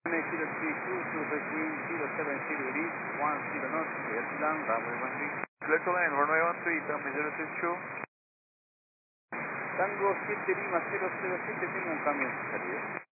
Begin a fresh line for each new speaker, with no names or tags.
032 to between 070 reach 10 knots, Vietnam, runway 13.
Select line, runway 13, terminal 062.
Tango 7 Lima 007, tengo un cambio de salida.